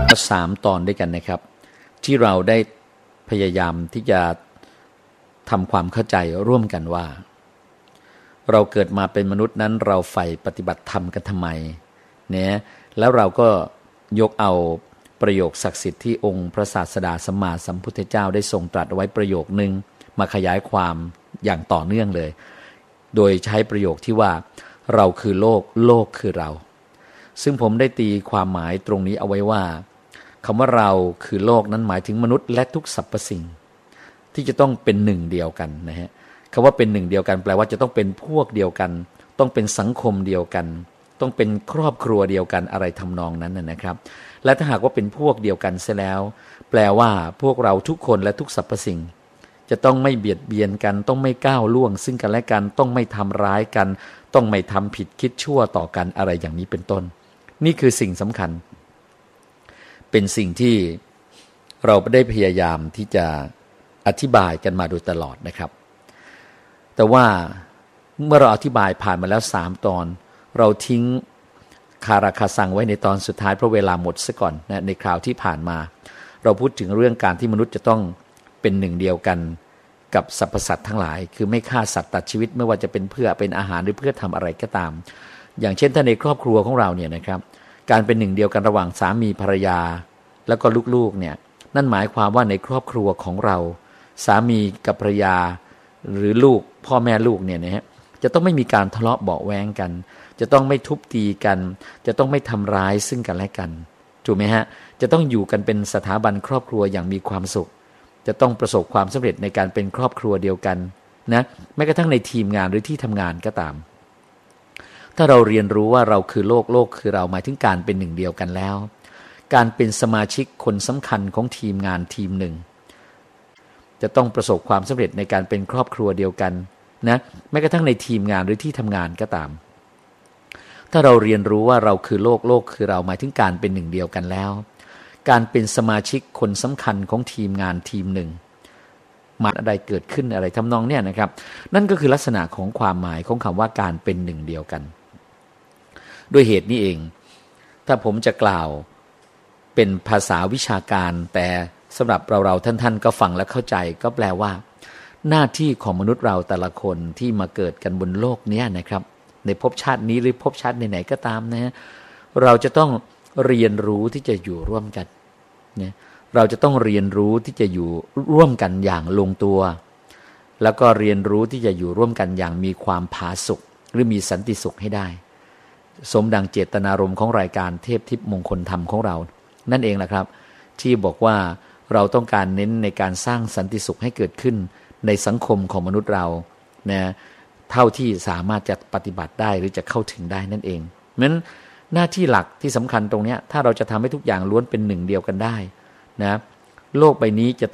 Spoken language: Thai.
3 ตอนด้วยกันนะครับที่เราได้พยายามที่จะทำความเข้าใจร่วมกันว่าเราเกิดมาเป็นมนุษย์นั้นเราใฝ่ปฏิบัติธรรมกันทำไมเนี่ยแล้วเราก็ยกเอาประโยคศักดิ์สิทธิ์ที่องค์พระศาสดาสัมมาสัมพุทธเจ้าได้ทรงตรัสไว้ประโยคนึงมาขยายความอย่างต่อเนื่องเลยโดยใช้ประโยคที่ว่าเราคือโลกโลกคือเราซึ่งผมได้ตีความหมายตรงนี้เอาไว้ว่าคำว่าเราคือโลกนั้นหมายถึงมนุษย์และทุกสรรพสิ่งที่จะต้องเป็นหนึ่งเดียวกันนะฮะคำว่าเป็นหนึ่งเดียวกันแปลว่าจะต้องเป็นพวกเดียวกันต้องเป็นสังคมเดียวกันต้องเป็นครอบครัวเดียวกันอะไรทำนองนั้นนะครับและถ้าหากว่าเป็นพวกเดียวกันเสียแล้วแปลว่าพวกเราทุกคนและทุกสรรพสิ่งจะต้องไม่เบียดเบียนกันต้องไม่ก้าวล่วงซึ่งกันและกันต้องไม่ทำร้ายกันต้องไม่ทำผิดคิดชั่วต่อกันอะไรอย่างนี้เป็นต้นนี่คือสิ่งสำคัญเป็นสิ่งที่เราได้พยายามที่จะอธิบายกันมาโดยตลอดนะครับแต่ว่าเมื่อเราอธิบายผ่านมาแล้ว3 ตอนเราทิ้งคาราคาซังไว้ในตอนสุดท้ายเพราะเวลาหมดซะก่อนนะในคราวที่ผ่านมาเราพูดถึงเรื่องการที่มนุษย์จะต้องเป็นหนึ่งเดียวกันกับสรรพสัตว์ทั้งหลายคือไม่ฆ่าสัตว์ตัดชีวิตไม่ว่าจะเป็นเพื่อเป็นอาหารหรือเพื่อทำอะไรก็ตามอย่างเช่นถ้าในครอบครัวของเราเนี่ยนะครับการเป็นหนึ่งเดียวกันระหว่างสามีภรรยาแล้วก็ลูกๆเนี่ยนั่นหมายความว่าในครอบครัวของเราสามีกับภรรยาหรือลูกพ่อแม่ลูกเนี่ยนะฮะจะต้องไม่มีการทะเลาะเบาะแว้งกันจะต้องไม่ทุบตีกันจะต้องไม่ทำร้ายซึ่งกันและกันถูกไหมฮะจะต้องอยู่กันเป็นสถาบันครอบครัวอย่างมีความสุขจะต้องประสบความสำเร็จในการเป็นครอบครัวเดียวกันนะแม้กระทั่งในทีมงานหรือที่ทำงานก็ตามถ้าเราเรียนรู้ว่าเราคือโลกโลกคือเราหมายถึงการเป็นหนึ่งเดียวกันแล้วการเป็นสมาชิกคนสำคัญของทีมงานทีมหนึ่งจะต้องประสบความสำเร็จในการเป็นครอบครัวเดียวกันนะแม้กระทั่งในทีมงานหรือที่ทำงานก็ตามถ้าเราเรียนรู้ว่าเราคือโลกโลกคือเราหมายถึงการเป็นหนึ่งเดียวกันแล้วการเป็นสมาชิกคนสำคัญของทีมงานทีมหนึ่งมาอะไรเกิดขึ้นอะไรทำนองเนี่ยนะครับนั่นก็คือลักษณะของความหมายของคำว่าการเป็นหนึ่งเดียวกันด้วยเหตุนี้เองถ้าผมจะกล่าวเป็นภาษาวิชาการแต่สำหรับเราท่านก็ฟังและเข้าใจก็แปลว่าหน้าที่ของมนุษย์เราแต่ละคนที่มาเกิดกันบนโลกนี้นะครับในภพชาตินี้หรือภพชาติไหนๆก็ตามนะเราจะต้องเรียนรู้ที่จะอยู่ร่วมกันเนี่ยเราจะต้องเรียนรู้ที่จะอยู่ร่วมกันอย่างลงตัวแล้วก็เรียนรู้ที่จะอยู่ร่วมกันอย่างมีความผาสุกหรือมีสันติสุขให้ได้สมดังเจตนารมณ์ของรายการเทพทิพย์มงคลธรรมของเรานั่นเองแหละครับที่บอกว่าเราต้องการเน้นในการสร้างสันติสุขให้เกิดขึ้นในสังคมของมนุษย์เรานะเท่าที่สามารถจะปฏิบัติได้หรือจะเข้าถึงได้นั่นเองเพราะฉะนั้นหน้าที่หลักที่สำคัญตรงนี้ถ้าเราจะทำให้ทุกอย่างล้วนเป็นหนึ่งเดียวกันได้นะโลกใบนี้จะ